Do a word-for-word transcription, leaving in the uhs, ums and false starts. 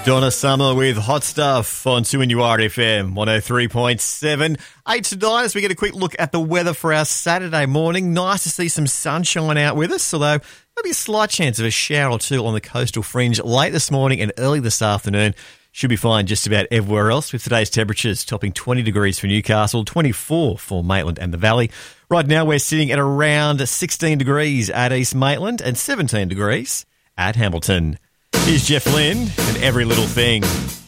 Donna Summer with Hot Stuff on two N U R F M one oh three point seven. eight to nine as we get a quick look at the weather for our Saturday morning. Nice to see some sunshine out with us, although maybe a slight chance of a shower or two on the coastal fringe late this morning and early this afternoon. Should be fine just about everywhere else, with today's temperatures topping twenty degrees for Newcastle, twenty-four for Maitland and the Valley. Right now we're sitting at around sixteen degrees at East Maitland and seventeen degrees at Hamilton. Here's Jeff Lynne and Every Little Thing.